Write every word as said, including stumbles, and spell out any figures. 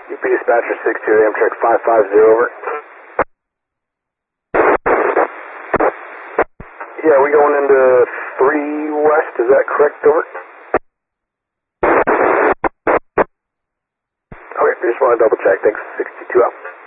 U P dispatcher six two, Amtrak five five zero, over. Yeah, we going into three west, is that correct, over? Okay, just want to double check, thanks, sixty-two out.